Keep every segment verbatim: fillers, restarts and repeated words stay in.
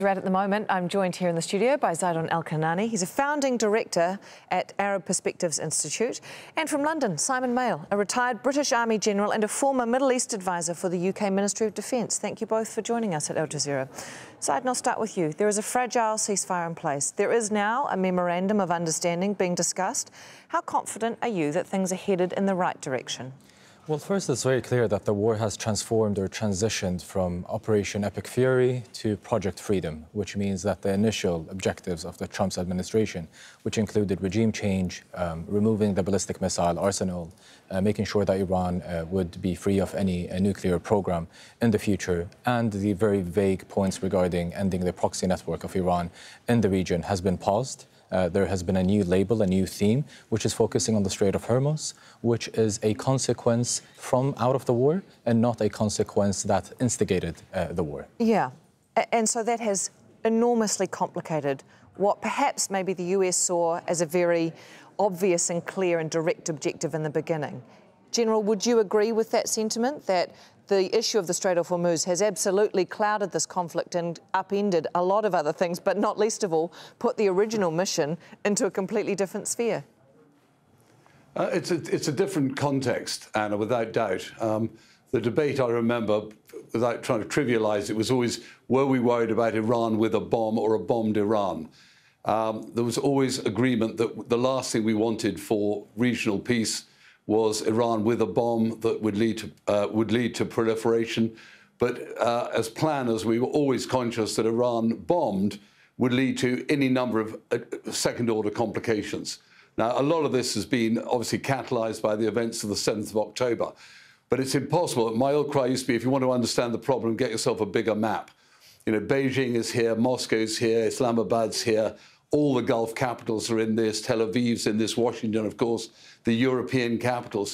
Right at the moment, I'm joined here in the studio by Zaidon El-Kanani. He's a founding director at Arab Perspectives Institute. And from London, Simon Mail, a retired British Army general and a former Middle East advisor for the U K Ministry of Defence. Thank you both for joining us at Al Jazeera. Zaidon, I'll start with you. There is a fragile ceasefire in place. There is now a memorandum of understanding being discussed. How confident are you that things are headed in the right direction? Well, first, it's very clear that the war has transformed or transitioned from Operation Epic Fury to Project Freedom, which means that the initial objectives of the Trump administration, which included regime change, um, removing the ballistic missile arsenal, uh, making sure that Iran uh, would be free of any uh, nuclear program in the future, and the very vague points regarding ending the proxy network of Iran in the region has been paused. Uh, there has been a new label, a new theme, which is focusing on the Strait of Hormuz, which is a consequence from out of the war and not a consequence that instigated uh, the war. Yeah, and so that has enormously complicated what perhaps maybe the U S saw as a very obvious and clear and direct objective in the beginning. General, would you agree with that sentiment, that the issue of the Strait of Hormuz has absolutely clouded this conflict and upended a lot of other things, but not least of all, put the original mission into a completely different sphere? Uh, it's, a, it's a different context, Anna, without doubt. Um, the debate, I remember, without trying to trivialise it, was always, were we worried about Iran with a bomb or a bombed Iran? Um, there was always agreement that the last thing we wanted for regional peace was Iran with a bomb that would lead to uh, would lead to proliferation. But uh, as planners, we were always conscious that Iran bombed would lead to any number of uh, second-order complications. Now, a lot of this has been obviously catalysed by the events of the seventh of October. But it's impossible. My old cry used to be, if you want to understand the problem, get yourself a bigger map. You know, Beijing is here, Moscow's here, Islamabad's here. All the Gulf capitals are in this, Tel Aviv's in this, Washington, of course, the European capitals.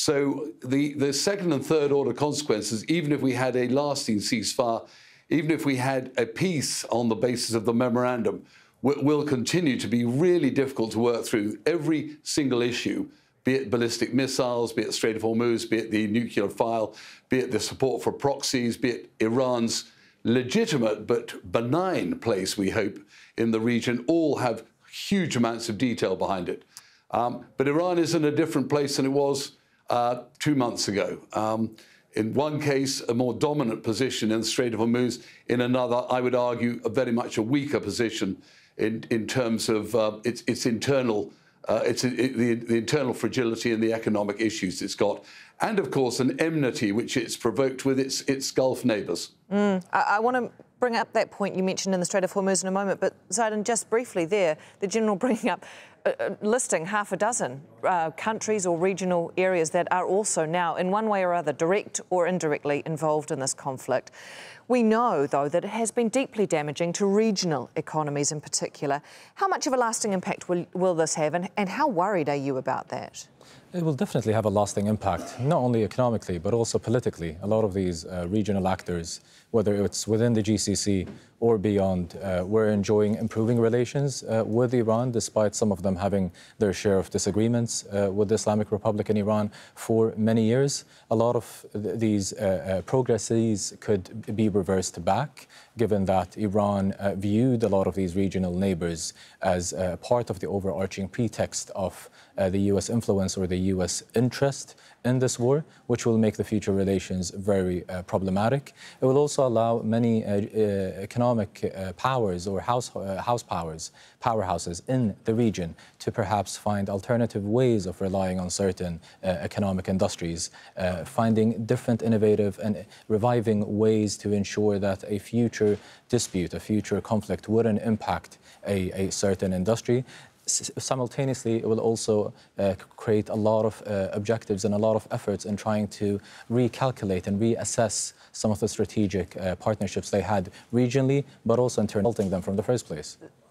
So the, the second and third order consequences, even if we had a lasting ceasefire, even if we had a peace on the basis of the memorandum, will continue to be really difficult to work through. Every single issue, be it ballistic missiles, be it Strait of Hormuz, be it the nuclear file, be it the support for proxies, be it Iran's legitimate but benign place, we hope, in the region, all have huge amounts of detail behind it. Um, but Iran is in a different place than it was uh, two months ago. Um, in one case, a more dominant position in the Strait of Hormuz. In another, I would argue, a very much a weaker position in, in terms of uh, its, its internal Uh, it's a, it, the, the internal fragility and the economic issues it's got. And, of course, an enmity which it's provoked with its, its Gulf neighbours. Mm. I, I want to bring up that point you mentioned in the Strait of Hormuz in a moment, but Zaidon, just briefly there, the General bringing up, uh, listing half a dozen uh, countries or regional areas that are also now, in one way or other, direct or indirectly involved in this conflict. We know, though, that it has been deeply damaging to regional economies in particular. How much of a lasting impact will, will this have, and, and how worried are you about that? It will definitely have a lasting impact, not only economically, but also politically. A lot of these uh, regional actors, whether it's within the G C C or beyond, uh, we're enjoying improving relations uh, with Iran, despite some of them having their share of disagreements uh, with the Islamic Republic in Iran for many years. A lot of th these uh, uh, progresses could be reversed back, given that Iran uh, viewed a lot of these regional neighbors as uh, part of the overarching pretext of uh, the U S influence or the U S interest in this war, which will make the future relations very uh, problematic. It will also allow many uh, uh, economic uh, powers or house, uh, house powers, powerhouses in the region to perhaps find alternative ways of relying on certain uh, economic industries, uh, finding different innovative and reviving ways to ensure that a future dispute, a future conflict wouldn't impact a, a certain industry. Simultaneously, it will also uh, create a lot of uh, objectives and a lot of efforts in trying to recalculate and reassess some of the strategic uh, partnerships they had regionally, but also in turn halting them from the first place.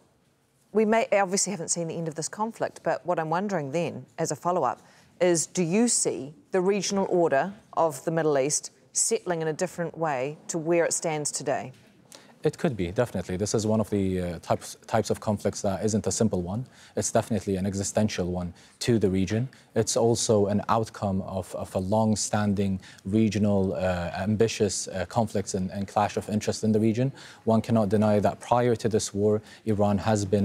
We may obviously haven't seen the end of this conflict, but what I'm wondering then, as a follow-up, is do you see the regional order of the Middle East settling in a different way to where it stands today? It could be, definitely. This is one of the uh, types, types of conflicts that isn't a simple one. It's definitely an existential one to the region. It's also an outcome of, of a long-standing regional, uh, ambitious uh, conflicts and, and clash of interest in the region. One cannot deny that prior to this war, Iran has been